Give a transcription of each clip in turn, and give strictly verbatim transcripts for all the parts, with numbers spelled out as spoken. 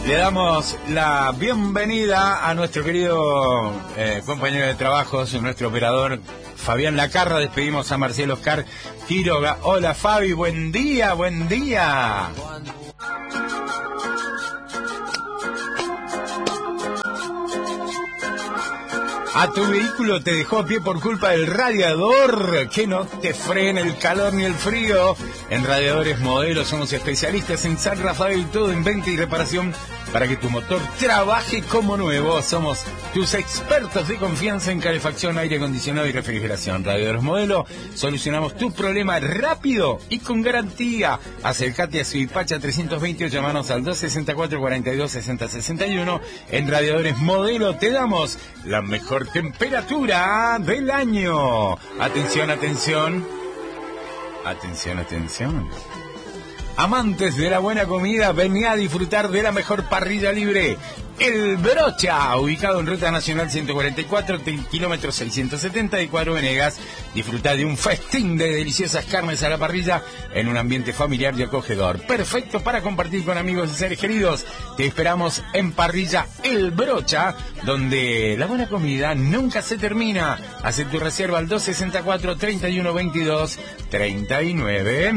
Le damos la bienvenida a nuestro querido eh, compañero de trabajo, nuestro operador Fabián Lacarra. Despedimos a Marcelo Oscar Quiroga. Hola Fabi, buen día, buen día. ¿A tu vehículo te dejó a pie por culpa del radiador? Que no te frene el calor ni el frío. En Radiadores Modelo somos especialistas en San Rafael, todo en venta y reparación para que tu motor trabaje como nuevo. Somos tus expertos de confianza en calefacción, aire acondicionado y refrigeración. Radiadores Modelo, solucionamos tu problema rápido y con garantía. Acércate a Suipacha trescientos veinte o llamanos al dos sesenta y cuatro, cuarenta y dos, sesenta, sesenta y uno. En Radiadores Modelo te damos la mejor temperatura del año. Atención, atención. Atención, atención. Amantes de la buena comida, vení a disfrutar de la mejor parrilla libre, El Brocha, ubicado en Ruta Nacional ciento cuarenta y cuatro, kilómetro seiscientos setenta y cuatro, Venegas. Disfruta de un festín de deliciosas carnes a la parrilla en un ambiente familiar y acogedor. Perfecto para compartir con amigos y seres queridos. Te esperamos en Parrilla El Brocha, donde la buena comida nunca se termina. Haz tu reserva al dos sesenta y cuatro, treinta y uno, veintidós, treinta y nueve.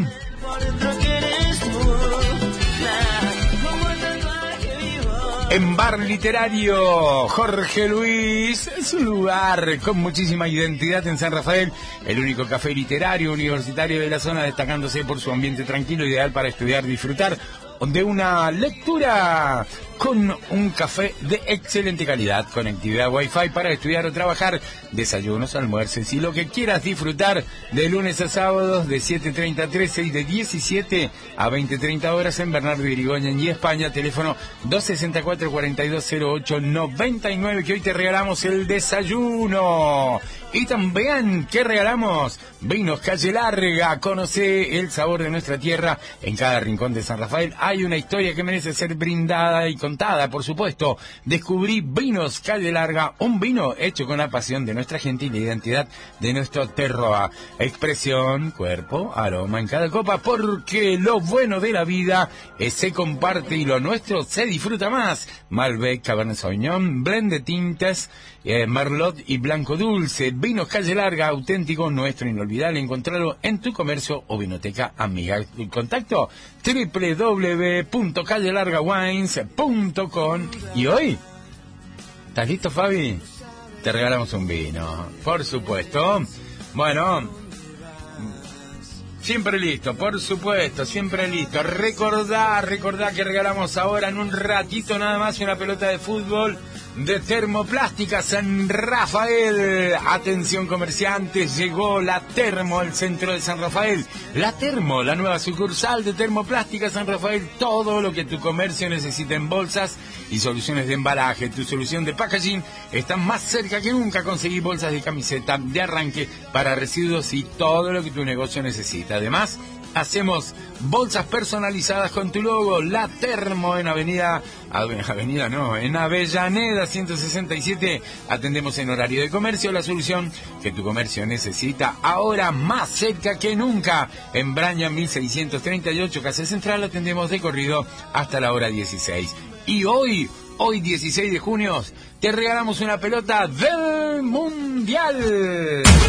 En Bar Literario Jorge Luis es un lugar con muchísima identidad en San Rafael, el único café literario universitario de la zona, destacándose por su ambiente tranquilo, ideal para estudiar, disfrutar de una lectura con un café de excelente calidad, conectividad Wi-Fi para estudiar o trabajar, desayunos, almuerzos y lo que quieras disfrutar de lunes a sábados de siete treinta a trece y de diecisiete a veinte treinta horas en Bernardo de Irigoyen y España. Teléfono dos sesenta y cuatro, cuarenta y dos, cero ocho, noventa y nueve, que hoy te regalamos el desayuno. Y también, ¿qué regalamos? Vinos Calle Larga. Conoce el sabor de nuestra tierra. En cada rincón de San Rafael hay una historia que merece ser brindada y contada, por supuesto. Descubrí Vinos Calle Larga, un vino hecho con la pasión de nuestra gente y la identidad de nuestro terroir. Expresión, cuerpo, aroma en cada copa, porque lo bueno de la vida es se comparte y lo nuestro se disfruta más. Malbec, Cabernet Sauvignon, blend de tintas, eh, Merlot y Blanco Dulce. Vinos Calle Larga, auténtico, nuestro, inolvidable. Encontrarlo en tu comercio o vinoteca amiga. El contacto doble u doble u doble u punto calle larga wines punto com. Y hoy, ¿estás listo, Fabi? Te regalamos un vino, por supuesto. Bueno, siempre listo, por supuesto, siempre listo. Recordá, recordá que regalamos ahora en un ratito nada más una pelota de fútbol de Termoplástica San Rafael. Atención comerciantes, llegó la Termo al centro de San Rafael. La Termo, la nueva sucursal de Termoplástica San Rafael. Todo lo que tu comercio necesita en bolsas y soluciones de embalaje. Tu solución de packaging está más cerca que nunca. Conseguí bolsas de camiseta, de arranque, para residuos y todo lo que tu negocio necesita. Además, hacemos bolsas personalizadas con tu logo. La Termo en Avenida, Avenida no, en Avellaneda ciento sesenta y siete. Atendemos en horario de comercio, la solución que tu comercio necesita ahora más cerca que nunca. En Braña mil seiscientos treinta y ocho, Casa Central, atendemos de corrido hasta la hora dieciséis. Y hoy, hoy dieciséis de junio, te regalamos una pelota del Mundial.